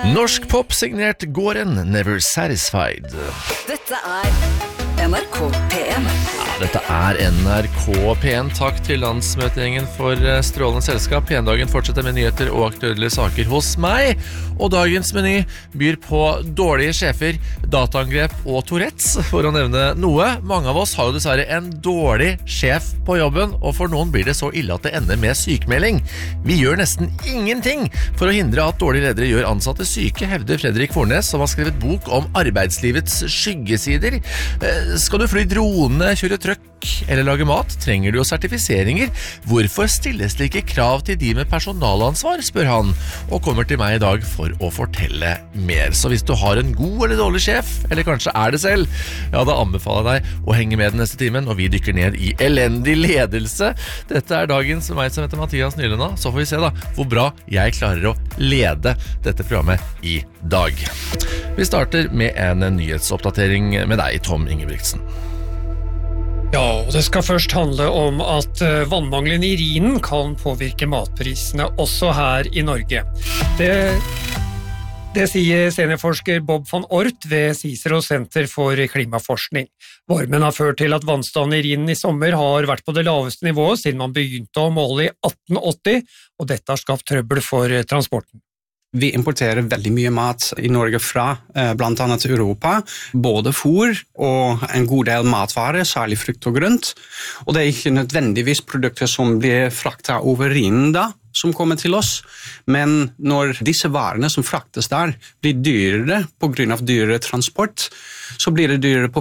Norsk pop signert Gården, Never Satisfied. Dette NRK P1. Dette NRK P1. Takk til landsmøtegjengen for strålende selskap. P1-dagen fortsetter med nyheter og aktuelle saker hos meg. Og dagens meny byr på dårlige sjefer, dataangrep og Tourettes, for å nevne noe. Mange av oss har jo dessverre en dårlig sjef på jobben, og for noen blir det så ille at det ender med sykemelding. Vi gjør nesten ingenting for å hindre at dårlige ledere gjør ansatte syke, hevder Fredrik Fornes, som har skrevet bok om arbeidslivets skyggesider. Skal du fly drone, kjøre trøkk eller lage mat, trenger du jo sertifiseringer. Hvorfor stilles det ikke krav til de med personalansvar, spør han, og kommer til meg i dag for å fortelle mer. Så hvis du har en god eller dårlig sjef, eller kanskje er det selv, ja, da anbefaler jeg deg å henge med den neste timen, og vi dykker ned i elendig ledelse. Dette er dagens meg som heter Mathias Nylenda, så får vi se da hvor bra jeg klarer å lede dette programmet i dag. Vi starter med en nyhetsoppdatering med deg, Tom Ingebrigtsen. Ja, og det skal først handle om at vannmangelen i Rhinen kan påvirke matprisene også her i Norge. Det sier seniorforsker Bob van Ort ved Cicero Senter for klimaforskning. Varmen har ført til at vannstanden i Rhinen i sommer har vært på det laveste nivået siden man begynte å måle i 1880, og dette har skapt trøbbel for transporten. Vi importerer veldig mye mat i Norge fra blant annet Europa, både fôr og en god del matvarer, særlig frukt og grønt. Og det er ikke nødvendigvis produkter som blir fraktet over Rhinen da, som kommer til oss, men når disse varene som fraktes der blir dyrere på grunn av dyrere transport, så blir det dyrere på